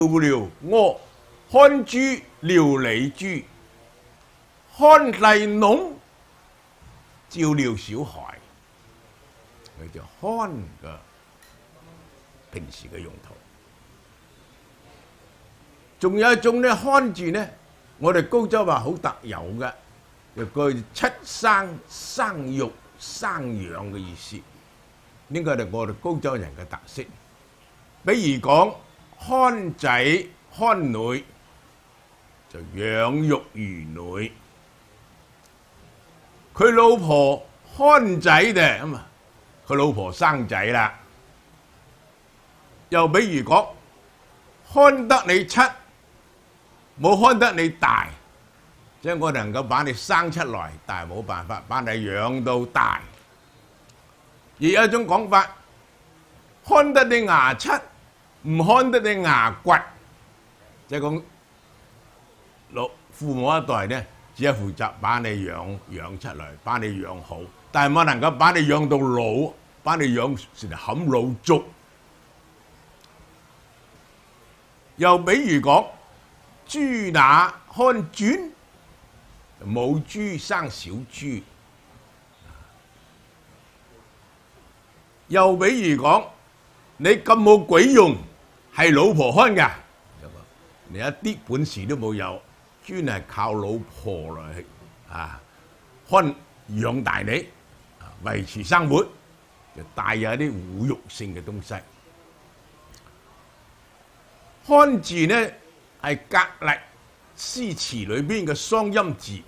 了我，看豬料理豬，看麗濃照料小孩。佢就看嘅平時嘅用途。仲有一種咧看字咧，我哋高州話好特有嘅，就句七生生育生養嘅意思。呢個係我哋高州人嘅特色。比如講看仔看女，就養育兒女。佢老婆看仔嘅咁啊，佢老婆生仔啦。又比如講看得你七，冇看得你大，即係我能夠把你生出來，但係冇辦法把你養到大。而有一種講法，看得你牙七，唔看得你牙骨，即係講父母一代咧，只係負責把你養出嚟，把你養好，但係冇能夠把你養到老，把你養成冚老族。又比如講，豬乸看轉，母豬生小豬。又比如講，你咁冇鬼用，係老婆看㗎，你一啲本事都冇有，專係靠老婆嚟看養大你，維持生活，就帶有一啲侮辱性嘅東西。看字呢係格律詩詞裏邊嘅雙音字，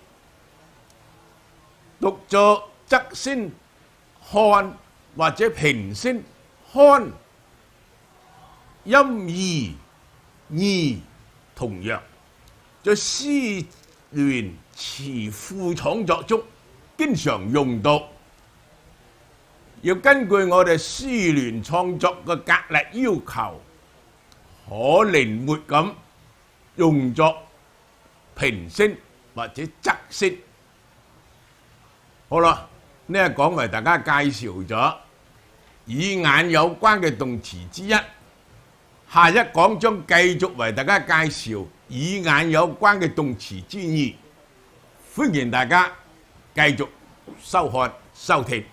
讀作側聲看或者平聲看，音異義同樣，在詩聯詞賦創作中經常用到。要根據我哋詩聯創作嘅格律要求，可靈活咁用作平聲或者側聲。好啦，呢一講為大家介紹咗以眼有關嘅動詞之一，下一講將繼續為大家介紹以眼有關嘅動詞之二。歡迎大家繼續收看收聽。